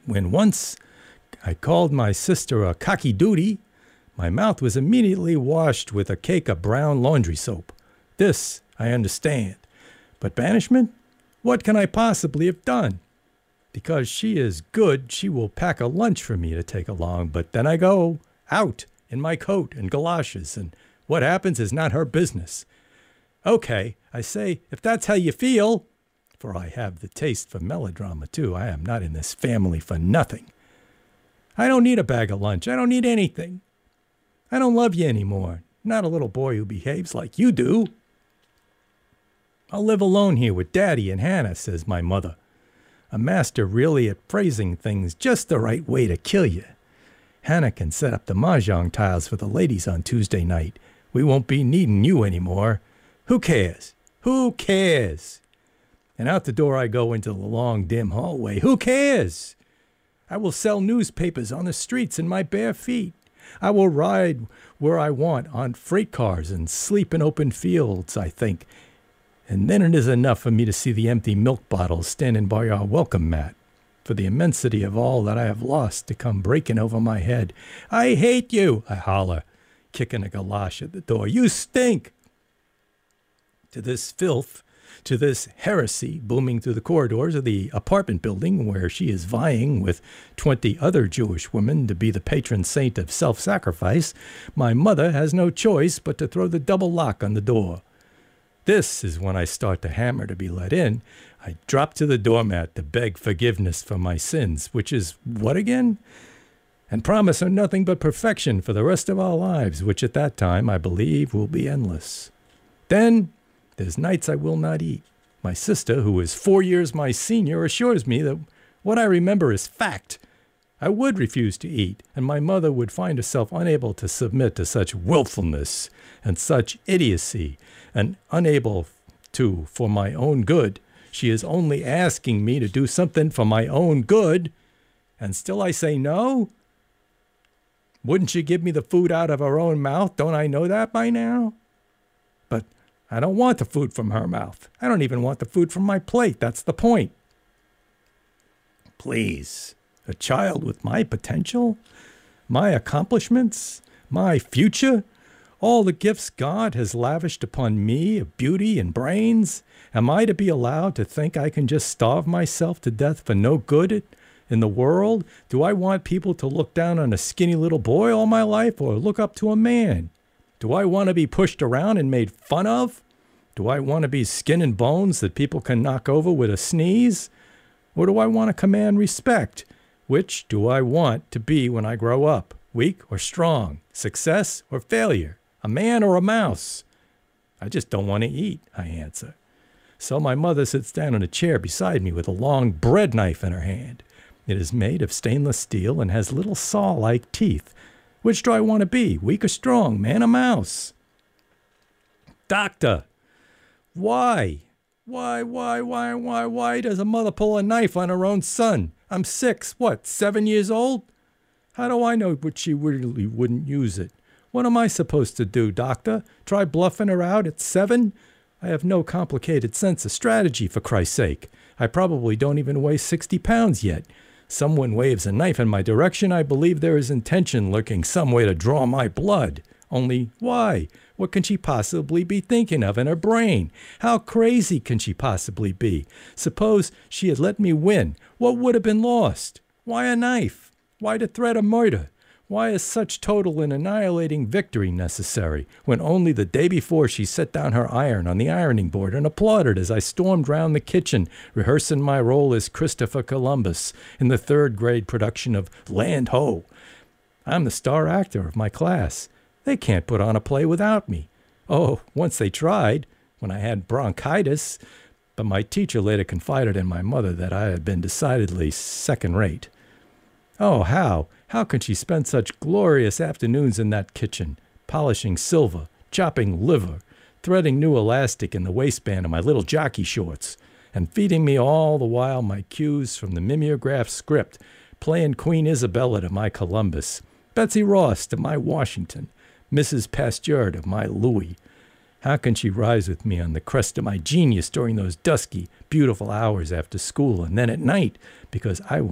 When once I called my sister a cocky duty, my mouth was immediately washed with a cake of brown laundry soap. This I understand. But banishment? What can I possibly have done? Because she is good, she will pack a lunch for me to take along, but then I go out in my coat and galoshes, and what happens is not her business. Okay, I say, if that's how you feel, for I have the taste for melodrama too, I am not in this family for nothing. I don't need a bag of lunch, I don't need anything. I don't love you anymore, not a little boy who behaves like you do. I'll live alone here with Daddy and Hannah, says my mother. A master really at phrasing things just the right way to kill you. Hannah can set up the mahjong tiles for the ladies on Tuesday night. We won't be needing you anymore. Who cares? Who cares? And out the door I go into the long, dim hallway. Who cares? I will sell newspapers on the streets in my bare feet. I will ride where I want on freight cars and sleep in open fields, I think. And then it is enough for me to see the empty milk bottles standing by our welcome mat, for the immensity of all that I have lost to come breaking over my head. I hate you, I holler, kicking a galosh at the door. You stink! To this filth, to this heresy booming through the corridors of the apartment building where she is vying with 20 other Jewish women to be the patron saint of self-sacrifice, my mother has no choice but to throw the double lock on the door. This is when I start to hammer to be let in. I drop to the doormat to beg forgiveness for my sins, which is what again? And promise her nothing but perfection for the rest of our lives, which at that time I believe will be endless. Then there's nights I will not eat. My sister, who is 4 years my senior, assures me that what I remember is fact. I would refuse to eat, and my mother would find herself unable to submit to such willfulness and such idiocy, and unable to for my own good. She is only asking me to do something for my own good, and still I say no? Wouldn't she give me the food out of her own mouth? Don't I know that by now? But I don't want the food from her mouth. I don't even want the food from my plate. That's the point. Please, a child with my potential, my accomplishments, my future, all the gifts God has lavished upon me of beauty and brains, am I to be allowed to think I can just starve myself to death for no good in the world? Do I want people to look down on a skinny little boy all my life or look up to a man? Do I want to be pushed around and made fun of? Do I want to be skin and bones that people can knock over with a sneeze? Or do I want to command respect? Which do I want to be when I grow up? Weak or strong? Success or failure? A man or a mouse? I just don't want to eat, I answer. So my mother sits down in a chair beside me with a long bread knife in her hand. It is made of stainless steel and has little saw-like teeth. Which do I want to be, weak or strong, man or mouse? Doctor, why? Why does a mother pull a knife on her own son? I'm 7 years old? How do I know what she really wouldn't use it? What am I supposed to do, doctor? Try bluffing her out at 7? I have no complicated sense of strategy, for Christ's sake. I probably don't even weigh 60 pounds yet. Someone waves a knife in my direction, I believe there is intention lurking some way to draw my blood. Only why? What can she possibly be thinking of in her brain? How crazy can she possibly be? Suppose she had let me win. What would have been lost? Why a knife? Why the threat of murder? Why is such total and annihilating victory necessary, when only the day before she set down her iron on the ironing board and applauded as I stormed round the kitchen, rehearsing my role as Christopher Columbus in the 3rd grade production of Land Ho? I'm the star actor of my class. They can't put on a play without me. Oh, once they tried, when I had bronchitis, but my teacher later confided in my mother that I had been decidedly second-rate. Oh, how can she spend such glorious afternoons in that kitchen, polishing silver, chopping liver, threading new elastic in the waistband of my little jockey shorts, and feeding me all the while my cues from the mimeograph script, playing Queen Isabella to my Columbus, Betsy Ross to my Washington, Mrs. Pasteur to my Louis. How can she rise with me on the crest of my genius during those dusky, beautiful hours after school and then at night, because I